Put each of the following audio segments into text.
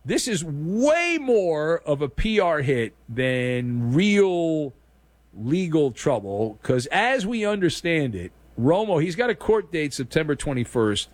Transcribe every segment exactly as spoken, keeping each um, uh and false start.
this is way more of a P R hit than real legal trouble because as we understand it, Romo, he's got a court date September twenty-first,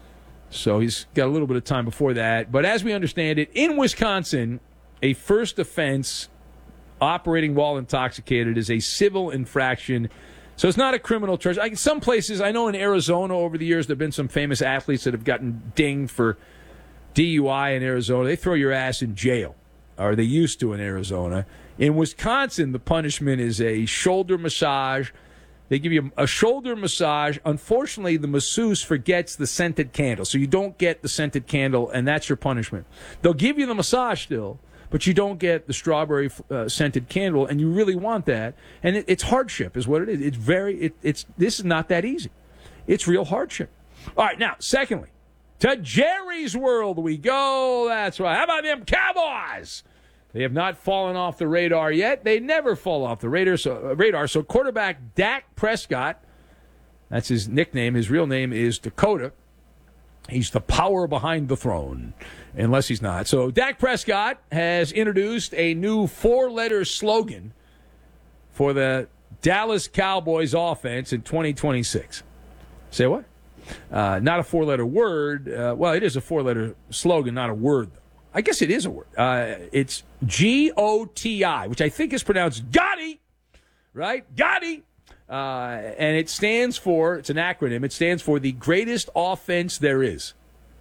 so he's got a little bit of time before that. But as we understand it, in Wisconsin, a first offense operating while intoxicated is a civil infraction. So it's not a criminal charge. Like some places, I know in Arizona over the years, there have been some famous athletes that have gotten dinged for D U I in Arizona. They throw your ass in jail, or they used to in Arizona. In Wisconsin, the punishment is a shoulder massage. They give you a shoulder massage. Unfortunately, the masseuse forgets the scented candle, so you don't get the scented candle, and that's your punishment. They'll give you the massage still, but you don't get the strawberry uh, scented candle, and you really want that. And it, it's hardship is what it is. It's very, it, it's this is not that easy. It's real hardship. All right, now, secondly, to Jerry's World we go. That's right. How about them Cowboys? They have not fallen off the radar yet. They never fall off the radar. So, uh, radar. So quarterback Dak Prescott, that's his nickname. His real name is Dakota. He's the power behind the throne, unless he's not. So Dak Prescott has introduced a new four-letter slogan for the Dallas Cowboys offense in twenty twenty-six. Say what? Uh, not a four-letter word. Uh, well, it is a four-letter slogan, not a word. I guess it is a word. Uh, it's G O T I, which I think is pronounced Gotti, right? Gotti. Uh, and it stands for, it's an acronym, it stands for the greatest offense there is.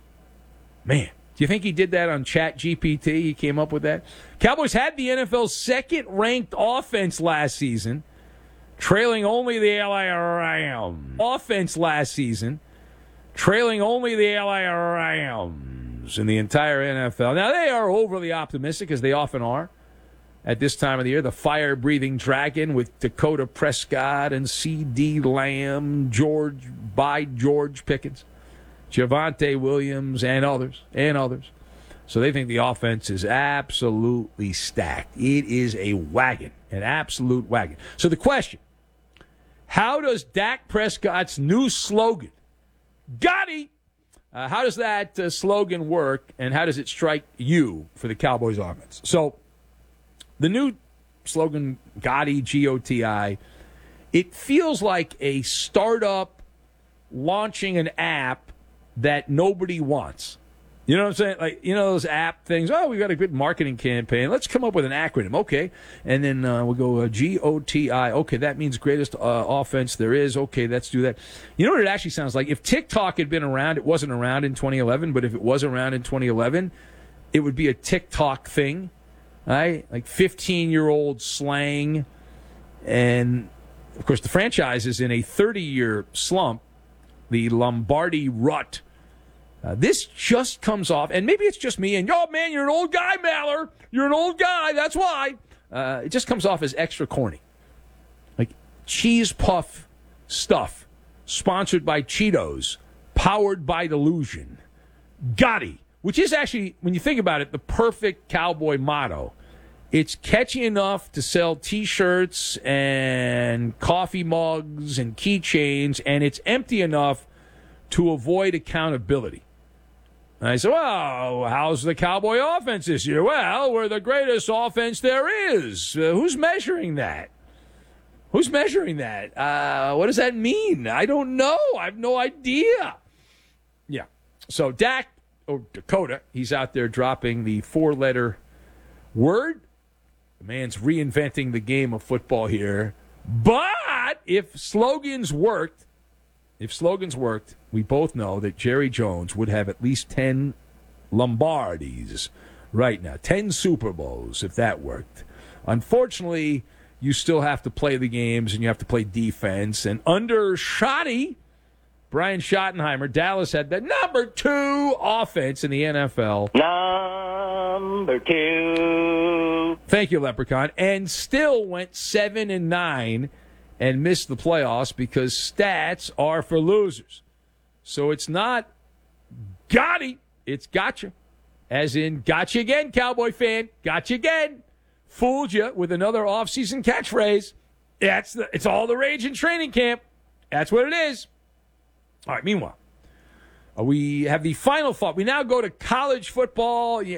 Man, do you think he did that on Chat G P T? He came up with that? Cowboys had the N F L's second-ranked offense last season, trailing only the L A Rams. Offense last season, trailing only the L A Rams in the entire N F L. Now, they are overly optimistic, as they often are. At this time of the year, the fire-breathing dragon with Dakota Prescott and C D Lamb, George by George Pickens, Javonte Williams, and others, and others. So they think the offense is absolutely stacked. It is a wagon, an absolute wagon. So the question, how does Dak Prescott's new slogan, Gotti, uh, how does that uh, slogan work, and how does it strike you for the Cowboys offense? So the new slogan, Gotti, G O T I, it feels like a startup launching an app that nobody wants. You know what I'm saying? Like, you know those app things, oh, we've got a good marketing campaign. Let's come up with an acronym. Okay. And then uh, we'll go uh, G O T I. Okay, that means greatest uh, offense there is. Okay, let's do that. You know what it actually sounds like? If TikTok had been around, it wasn't around in twenty eleven, but if it was around in twenty eleven, it would be a TikTok thing. Right? Like fifteen-year-old slang. And, of course, the franchise is in a thirty-year slump, the Lombardi rut. Uh, this just comes off, and maybe it's just me, and, oh, man, you're an old guy, Maller. You're an old guy. That's why. Uh, it just comes off as extra corny. Like cheese puff stuff, sponsored by Cheetos, powered by delusion. Gotti. Which is actually, when you think about it, the perfect cowboy motto. It's catchy enough to sell T-shirts and coffee mugs and keychains, and it's empty enough to avoid accountability. And I said, well, how's the Cowboy offense this year? Well, we're the greatest offense there is. Uh, who's measuring that? Who's measuring that? Uh, what does that mean? I don't know. I have no idea. Yeah. So Dak, or Dakota, he's out there dropping the four-letter word. The man's reinventing the game of football here. But if slogans worked, if slogans worked, we both know that Jerry Jones would have at least ten Lombardis right now, ten Super Bowls if that worked. Unfortunately, you still have to play the games and you have to play defense. And under Schotty, Brian Schottenheimer, Dallas had the number two offense in the N F L. Number two. Thank you, Leprechaun. And still went seven and nine and missed the playoffs because stats are for losers. So it's not Gotti, it's gotcha. As in, gotcha again, Cowboy fan. Gotcha again. Fooled you with another offseason catchphrase. That's the, it's all the rage in training camp. That's what it is. All right, meanwhile, uh, we have the final thought. We now go to college football.